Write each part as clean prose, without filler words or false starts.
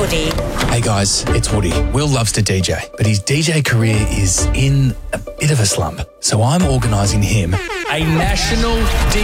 Woody. Hey guys, it's Woody. Will loves to DJ, but his DJ career is in a bit of a slump. So I'm organising him a national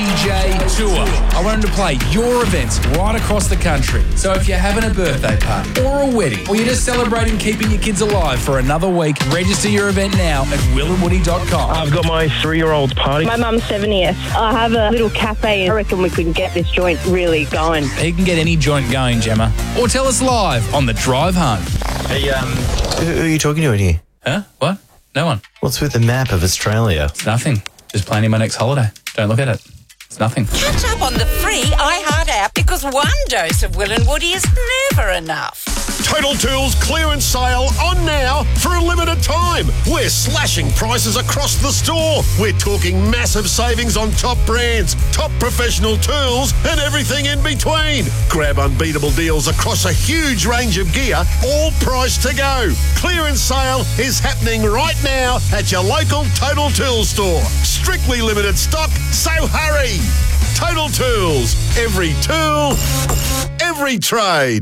DJ tour. I want him to play your events right across the country. So if you're having a birthday party or a wedding, or you're just celebrating keeping your kids alive for another week, register your event now at willandwoody.com. I've got my 3-year-old's party. My mum's 70th. I have a little cafe and I reckon we could get this joint really going. You can get any joint going, Gemma. Or tell us live on the drive home. Hey, who are you talking to in here? Huh? What? No one. What's with the map of Australia? It's nothing. Just planning my next holiday. Don't look at it. It's nothing. Catch up on the free iHeart app because one dose of Will and Woody is never enough. Total Tools clearance sale on now for a limited time. We're slashing prices across the store. We're talking massive savings on top brands, top professional tools and everything in between. Grab unbeatable deals across a huge range of gear, all priced to go. Clearance sale is happening right now at your local Total Tools store. Strictly limited stock, so hurry. Total Tools. Every tool, every trade.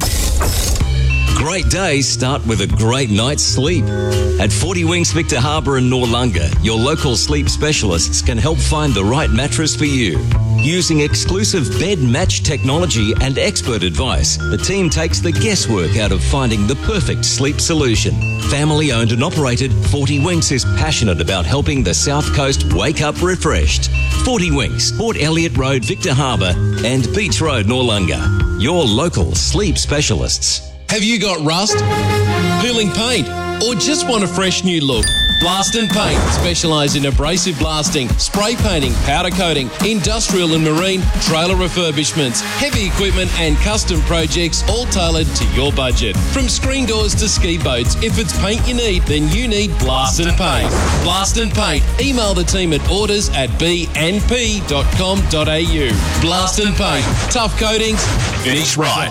Great days start with a great night's sleep. At 40 Winks Victor Harbour and Noarlunga, your local sleep specialists can help find the right mattress for you. Using exclusive bed match technology and expert advice, the team takes the guesswork out of finding the perfect sleep solution. Family owned and operated, 40 Winks is passionate about helping the South Coast wake up refreshed. 40 Winks, Port Elliot Road, Victor Harbour and Beach Road, Noarlunga. Your local sleep specialists. Have you got rust, peeling paint, or just want a fresh new look? Blast and Paint specialise in abrasive blasting, spray painting, powder coating, industrial and marine, trailer refurbishments, heavy equipment and custom projects all tailored to your budget. From screen doors to ski boats, if it's paint you need, then you need Blast and Paint. Blast and Paint. Email the team at orders@bnp.com.au. Blast and Paint. Tough coatings, finish right.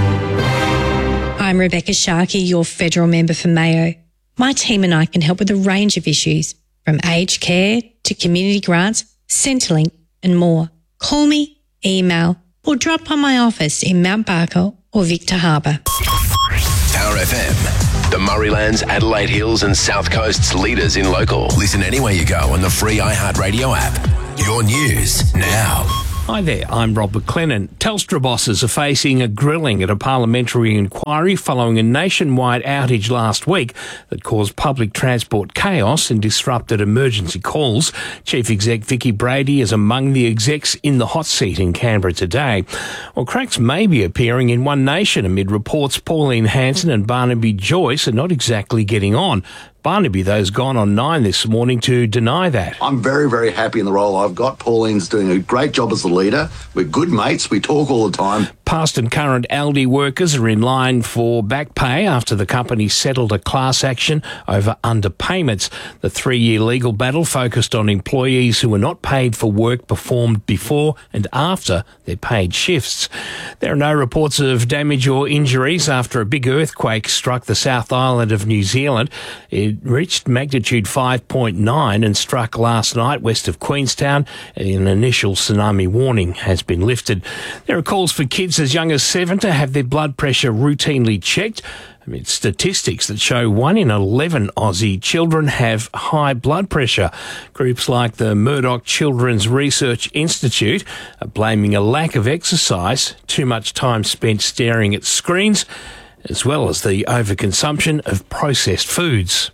I'm Rebecca Sharkey, your federal member for Mayo. My team and I can help with a range of issues, from aged care to community grants, Centrelink and more. Call me, email or drop by my office in Mount Barker or Victor Harbour. Power FM, the Murraylands, Adelaide Hills and South Coast's leaders in local. Listen anywhere you go on the free iHeartRadio app. Your news now. Hi there, I'm Rob McLennan. Telstra bosses are facing a grilling at a parliamentary inquiry following a nationwide outage last week that caused public transport chaos and disrupted emergency calls. Chief Exec Vicky Brady is among the execs in the hot seat in Canberra today. Well, cracks may be appearing in One Nation amid reports Pauline Hanson and Barnaby Joyce are not exactly getting on. Barnaby, though, has gone on 9 this morning to deny that. I'm very, very happy in the role I've got. Pauline's doing a great job as the leader. We're good mates. We talk all the time. Past and current Aldi workers are in line for back pay after the company settled a class action over underpayments. The 3-year legal battle focused on employees who were not paid for work performed before and after their paid shifts. There are no reports of damage or injuries after a big earthquake struck the South Island of New Zealand. It reached magnitude 5.9 and struck last night west of Queenstown. An initial tsunami warning has been lifted. There are calls for kids as young as 7 to have their blood pressure routinely checked. Amid statistics that show 1 in 11 Aussie children have high blood pressure. Groups like the Murdoch Children's Research Institute are blaming a lack of exercise, too much time spent staring at screens, as well as the overconsumption of processed foods.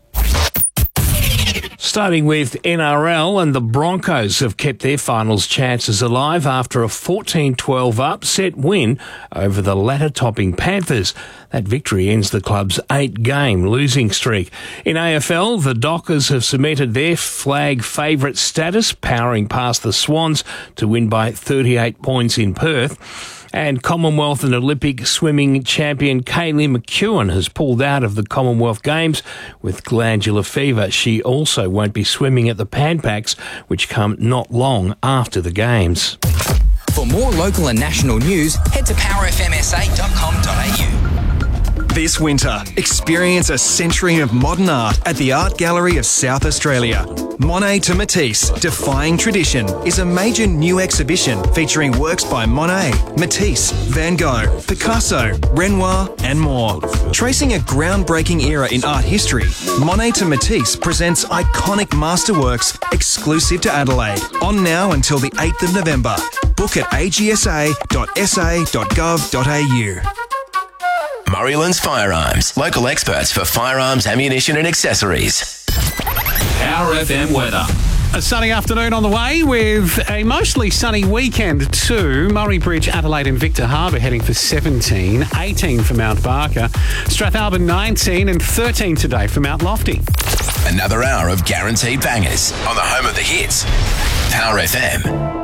Starting with NRL, and the Broncos have kept their finals chances alive after a 14-12 upset win over the ladder-topping Panthers. That victory ends the club's 8-game losing streak. In AFL, the Dockers have cemented their flag favourite status, powering past the Swans to win by 38 points in Perth. And Commonwealth and Olympic swimming champion Kaylee McEwen has pulled out of the Commonwealth Games with glandular fever. She also won't be swimming at the Pan Pacs, which come not long after the Games. For more local and national news, head to powerfmsa.com.au. This winter, experience a century of modern art at the Art Gallery of South Australia. Monet to Matisse, Defying Tradition, is a major new exhibition featuring works by Monet, Matisse, Van Gogh, Picasso, Renoir, and more. Tracing a groundbreaking era in art history, Monet to Matisse presents iconic masterworks exclusive to Adelaide. On now until the 8th of November. Book at agsa.sa.gov.au. Murraylands Firearms, local experts for firearms, ammunition and accessories. Power FM weather. A sunny afternoon on the way with a mostly sunny weekend too. Murray Bridge, Adelaide and Victor Harbour heading for 17, 18 for Mount Barker, Strathalbyn 19 and 13 today for Mount Lofty. Another hour of guaranteed bangers on the home of the hits. Power FM.